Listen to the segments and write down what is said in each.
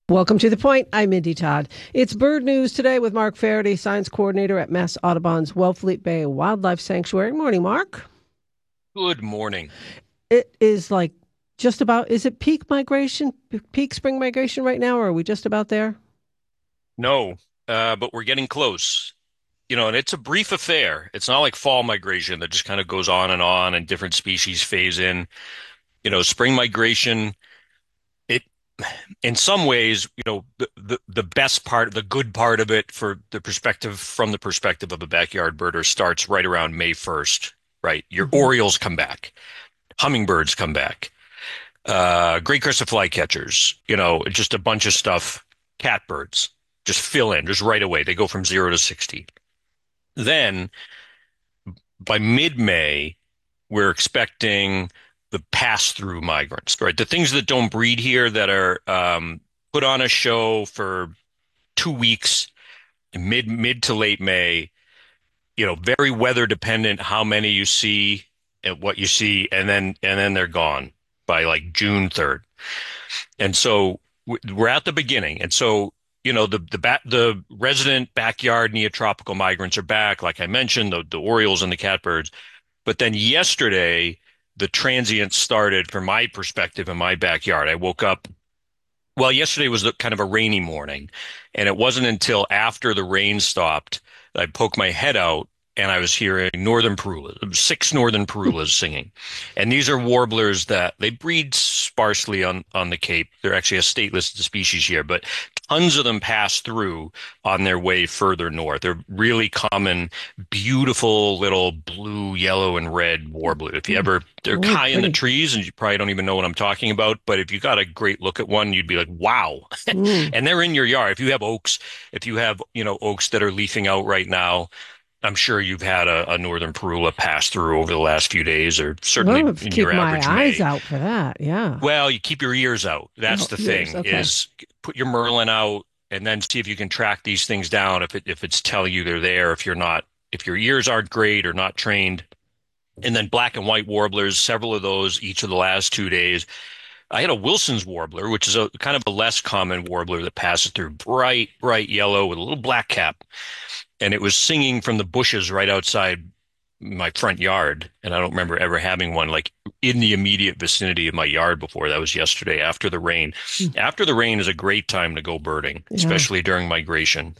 Welcome to The Point. I'm Mindy Todd. It's bird news today with Mark Faraday, science coordinator at Mass Audubon's Wellfleet Bay Wildlife Sanctuary. Morning, Mark. Good morning. It is like just about, is it peak migration, peak spring migration right now, or are we just about there? No, but we're getting close. And it's a brief affair. It's not like fall migration that just kind of goes on and different species phase in. Spring migration, it in some ways, the best part, the good part of it from the perspective of a backyard birder starts right around May 1st, right? Your Hmm. orioles come back, hummingbirds come back, great crested flycatchers, just a bunch of stuff, catbirds just fill in just right away. They go from 0 to 60. Then by mid-May, we're expecting the pass-through migrants, right? The things that don't breed here that are put on a show for 2 weeks, mid to late May, very weather dependent how many you see and what you see, and then they're gone by like June 3rd. And so we're at the beginning. And so, the resident backyard neotropical migrants are back, like I mentioned, the orioles and the catbirds. But then yesterday, the transient started from my perspective in my backyard. I woke up. Well, yesterday was kind of a rainy morning, and it wasn't until after the rain stopped that I poked my head out and I was hearing northern parulas, six northern parulas singing. And these are warblers that they breed sparsely on the Cape. They're actually a state listed species here, but tons of them pass through on their way further north. They're really common, beautiful little blue, yellow, and red warbler. If you ever, they're Oh, high in the pretty. trees and you probably don't even know what I'm talking about. But if you got a great look at one, you'd be like, wow. Mm. And they're in your yard. If you have oaks, if you have, oaks that are leafing out right now, I'm sure you've had a northern parula pass through over the last few days, or certainly Well, have in keep your my average eyes May. out for that. Yeah. Well, you keep your ears out. That's Oh, the years. thing, Okay. is put your Merlin out and then see if you can track these things down if it's telling you they're there, if your ears aren't great or not trained. And then black and white warblers, several of those each of the last 2 days. I had a Wilson's warbler, which is a kind of a less common warbler that passes through bright, bright yellow with a little black cap. And it was singing from the bushes right outside my front yard. And I don't remember ever having one like in the immediate vicinity of my yard before. That was yesterday after the rain. Mm. After the rain is a great time to go birding, Yeah. especially during migration.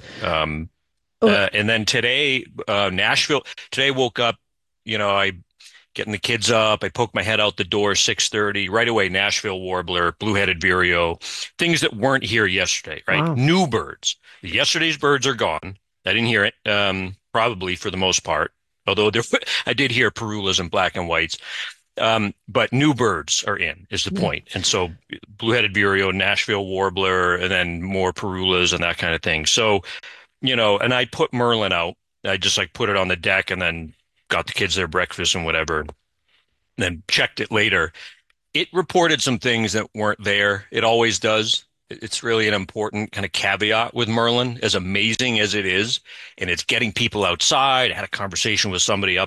Oh, And then today, Nashville, today woke up, I getting the kids up. I poked my head out the door, 6:30, right away. Nashville warbler, blue-headed vireo, things that weren't here yesterday, right? wow. New birds. Yesterday's birds are gone. I didn't hear it, probably for the most part. Although I did hear parulas and black and whites. But new birds are in, is the Yeah. point. And so blue-headed vireo, Nashville warbler, and then more parulas and that kind of thing. So, and I put Merlin out. I just like put it on the deck and then got the kids their breakfast and whatever, and then checked it later. It reported some things that weren't there. It always does. It's really an important kind of caveat with Merlin, as amazing as it is. And it's getting people outside. I had a conversation with somebody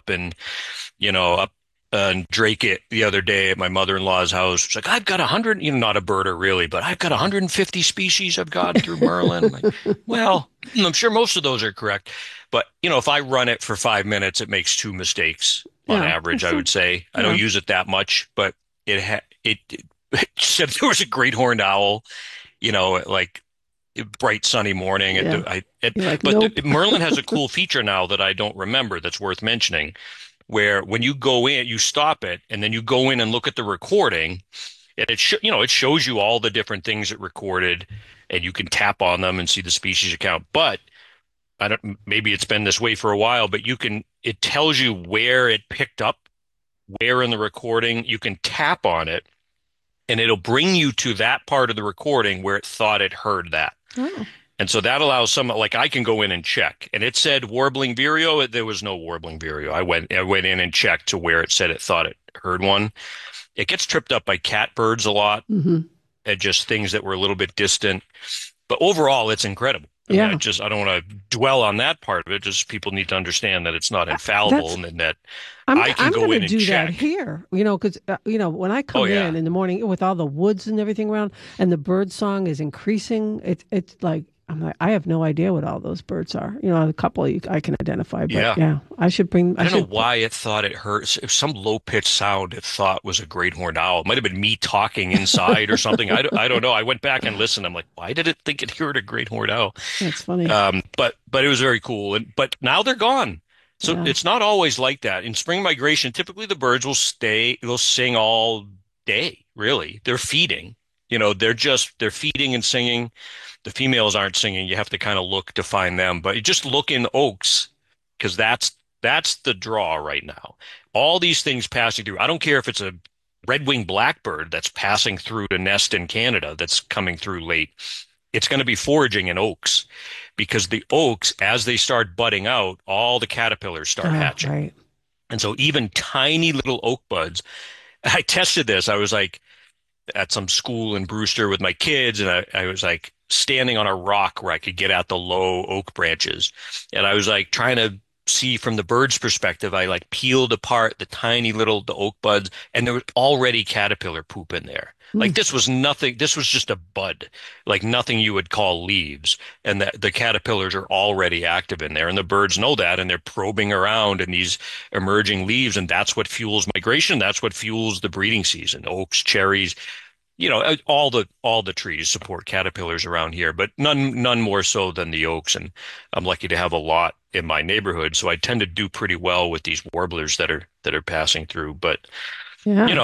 up in Drake it the other day at my mother-in-law's house. It's like, I've got 100, not a birder really, but I've got 150 species I've gotten through Merlin. I'm like, well, I'm sure most of those are correct. But, if I run it for 5 minutes, it makes two mistakes on Yeah. average, I would say. I don't Yeah. use it that much, but it said there was a great horned owl, like bright sunny morning. Yeah. You're like, But nope. Merlin has a cool feature now that I don't remember that's worth mentioning, where when you go in, you stop it, and then you go in and look at the recording, and it shows you all the different things it recorded, and you can tap on them and see the species account. But maybe it's been this way for a while, but it tells you where it picked up, where in the recording. You can tap on it and it'll bring you to that part of the recording where it thought it heard that. Oh. And so that allows like I can go in and check, and it said warbling vireo. There was no warbling vireo. I went in and checked to where it said it thought it heard one. It gets tripped up by catbirds a lot Hmm. and just things that were a little bit distant. But overall, it's incredible. I mean, Yeah. I don't want to dwell on that part of it. Just people need to understand that it's not infallible That's and then that I can I'm going go to in and do that check. here, because when I Oh come yeah. in the morning with all the woods and everything around, and the bird song is increasing. It's like I'm like I have no idea what all those birds are. A couple I can identify, but Yeah. yeah, I should bring. I I don't know should put. why it thought it hurt. If some low pitched sound it thought was a great horned owl. It might have been me talking inside or something. I don't know. I went back and listened. I'm like, why did it think it heard a great horned owl? That's funny. But it was very cool. But now they're gone. So Yeah. it's not always like that. In spring migration, typically the birds will stay, they'll sing all day, really. They're feeding. They're feeding and singing. The females aren't singing. You have to kind of look to find them. But you just look in oaks because that's the draw right now. All these things passing through. I don't care if it's a red-winged blackbird that's passing through to nest in Canada that's coming through late. It's going to be foraging in oaks because the oaks, as they start budding out, all the caterpillars start Oh, hatching. right. And so even tiny little oak buds, I tested this. I was like at some school in Brewster with my kids, and I was like standing on a rock where I could get at the low oak branches. And I was like trying to see from the bird's perspective. I like peeled apart the oak buds, and there was already caterpillar poop in there. Hmm. Like this was nothing. This was just a bud, like nothing you would call leaves. And that the caterpillars are already active in there. And the birds know that, and they're probing around in these emerging leaves. And that's what fuels migration. That's what fuels the breeding season. Oaks, cherries, all the trees support caterpillars around here, but none more so than the oaks. And I'm lucky to have a lot in my neighborhood, so I tend to do pretty well with these warblers that are passing through. But Yeah.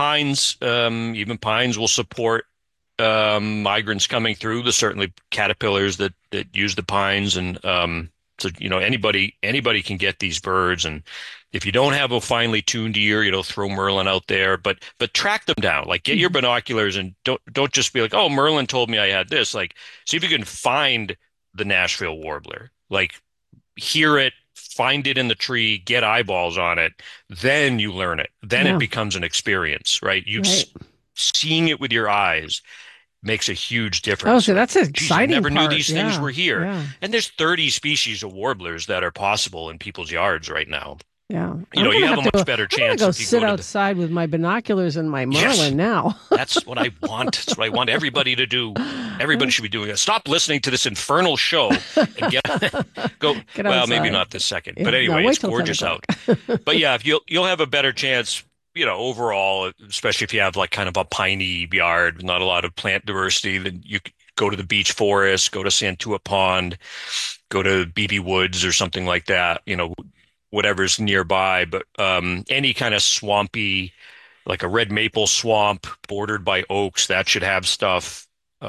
even pines will support migrants coming through. There's certainly caterpillars that use the pines, and so anybody can get these birds. And if you don't have a finely tuned ear, throw Merlin out there, but track them down. Like get your Mhm. binoculars and don't just be like, oh, Merlin told me I had this. Like see if you can find the Nashville warbler. Like hear it, find it in the tree, get eyeballs on it, then you learn it. Then it Yeah. becomes an experience, right? Right. Seeing it with your eyes makes a huge Oh, difference. so Like, that's the geez, I exciting never knew part. these things Yeah. were here. Yeah. And there's 30 species of warblers that are possible in people's yards right now. Yeah. You have a much better I'm gonna chance go if you sit go to the, outside with my binoculars and my yes, Merlin now. that's what I want. That's what I want everybody to do. Everybody should be doing it. Stop listening to this infernal show and go. Get Well, maybe outside. not this second, Yeah. but No, anyway, wait it's till 10 gorgeous o'clock. out. But yeah, if you'll have a better chance, overall, especially if you have like kind of a piney yard, not a lot of plant diversity, then you could go to the beech forest, go to Santua Pond, go to BB Woods or something like that, whatever's nearby. But any kind of swampy, like a red maple swamp bordered by oaks, that should have stuff.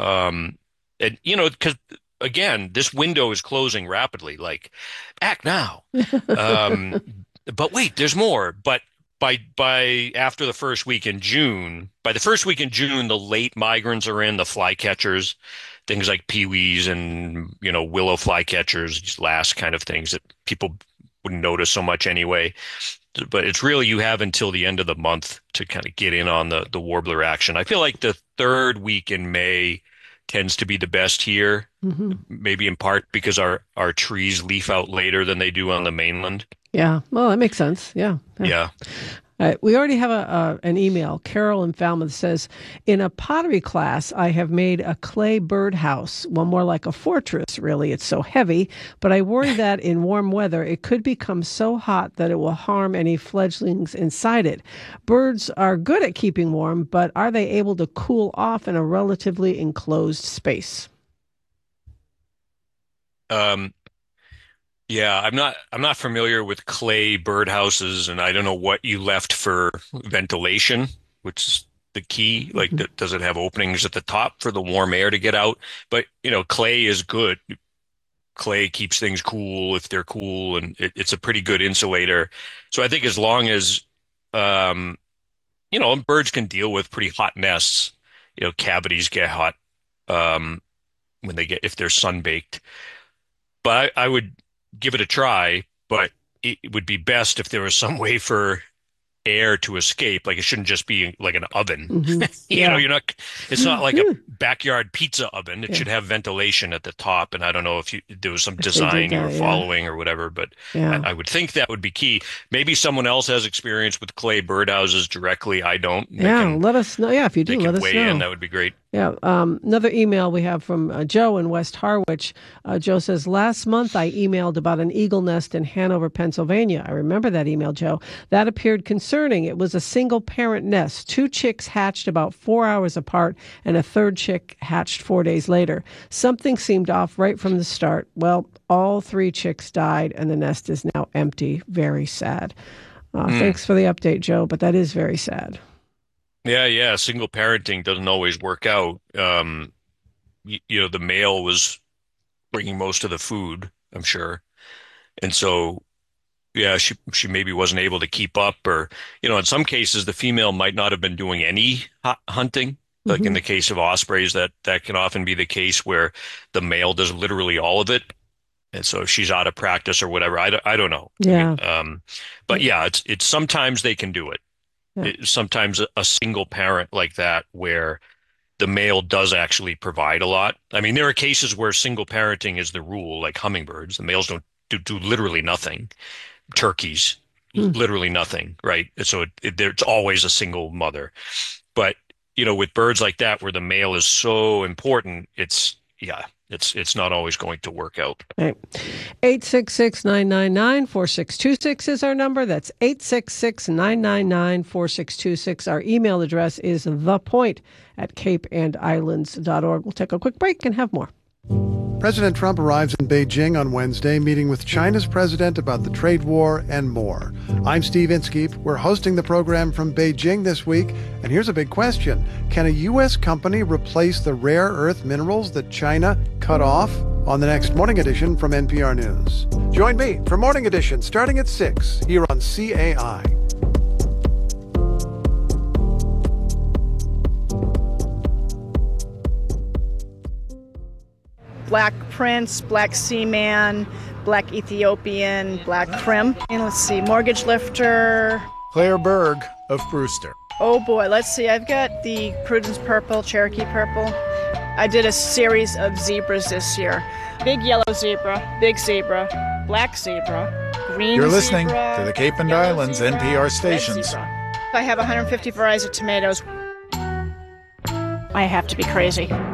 And because again, this window is closing rapidly. Like, act now. Um, but wait, there's more. But by after the first week in June, by the first week in June, the late migrants are in, the flycatchers, things like peewees and willow flycatchers, these last kind of things that people wouldn't notice so much anyway. But it's really you have until the end of the month to kind of get in on the warbler action. I feel like the third week in May tends to be the best here, Hmm. maybe in part because our trees leaf out later than they do on the mainland. Yeah. Well, that makes sense. Yeah. Yeah. Yeah. All right. We already have an email. Carol in Falmouth says, in a pottery class, I have made a clay birdhouse, one more like a fortress, really. It's so heavy, but I worry that in warm weather, it could become so hot that it will harm any fledglings inside it. Birds are good at keeping warm, but are they able to cool off in a relatively enclosed space? Um, yeah, I'm not familiar with clay birdhouses, and I don't know what you left for ventilation, which is the key. Like, Mhm. does it have openings at the top for the warm air to get out? But clay is good. Clay keeps things cool if they're cool, and it's a pretty good insulator. So I think as long as um, birds can deal with pretty hot nests. Cavities get hot um, if they're sun baked. But I would give it a try. But it would be best if there was some way for air to escape. Like it shouldn't just be like an oven. Mm-hmm. You know, Yeah. it's not like a backyard pizza oven. It Yeah. should have ventilation at the top. And I don't know if there was some If they did design you were that, yeah. following or whatever, but Yeah. I would think that would be key. Maybe someone else has experience with clay birdhouses directly. I don't. Yeah. Let us know. Yeah. If you do, They let can us weigh know. in. That would be great. Yeah. Another email we have from Joe in West Harwich. Joe says, last month I emailed about an eagle nest in Hanover, Pennsylvania. I remember that email, Joe. That appeared concerning. It was a single parent nest. 2 chicks hatched about 4 hours apart, and a third chick hatched 4 days later. Something seemed off right from the start. Well, all 3 chicks died, and the nest is now empty. Very sad. Thanks for the update, Joe, but that is very sad. Yeah. Single parenting doesn't always work out. The male was bringing most of the food, I'm sure. And so, yeah, she maybe wasn't able to keep up, or, in some cases, the female might not have been doing any hunting. Like in the case of ospreys, that can often be the case where the male does literally all of it. And so if she's out of practice or whatever, I don't know. Yeah. But yeah, it's sometimes they can do it. Yeah. Sometimes a single parent like that where the male does actually provide a lot. I mean, there are cases where single parenting is the rule, like hummingbirds. The males don't do literally nothing. Turkeys, literally nothing, right? So there's always a single mother. But, with birds like that where the male is so important, it's not always going to work out. Right. 866-999-4626 is our number. That's 866-999-4626. Our email address is thepoint@capeandislands.org. We'll take a quick break and have more. President Trump arrives in Beijing on Wednesday, meeting with China's president about the trade war and more. I'm Steve Inskeep. We're hosting the program from Beijing this week. And here's a big question. Can a U.S. company replace the rare earth minerals that China cut off? On the next Morning Edition from NPR News. Join me for Morning Edition starting at 6 here on CAI. Black Prince, Black Seaman, Black Ethiopian, Black Crim. And let's see, Mortgage Lifter. Claire Berg of Brewster. Oh boy, let's see. I've got the Prudence Purple, Cherokee Purple. I did a series of zebras this year. Big yellow zebra, big zebra, black zebra, green zebra. You're listening to the Cape and Islands zebra, NPR red stations. zebra. I have 150 varieties of tomatoes. I have to be crazy.